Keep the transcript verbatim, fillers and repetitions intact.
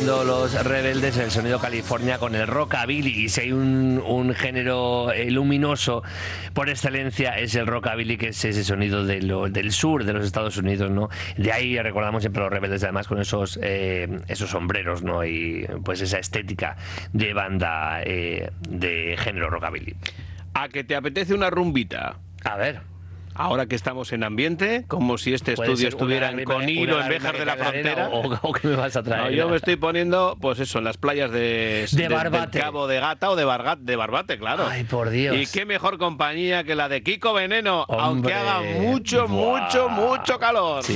buscando los rebeldes el sonido California con el rockabilly, y si hay un, un género eh, luminoso por excelencia es el rockabilly, que es ese sonido de lo, del sur de los Estados Unidos, ¿no? De ahí recordamos siempre a los rebeldes, además con esos eh, esos sombreros, ¿no? Y pues esa estética de banda eh, de género rockabilly. ¿A que te apetece una rumbita? A ver. Ahora que estamos en ambiente, como si este estudio estuviera en Conilo, en Béjar de la Frontera. O, o ¿qué me vas a traer? No, yo me estoy poniendo, pues eso, en las playas de, de, de Barbate. del Cabo de Gata o de, Bargat, de Barbate, claro. Ay, por Dios. Y qué mejor compañía que la de Kiko Veneno, Hombre, aunque haga mucho, buah. mucho, mucho calor. Sí.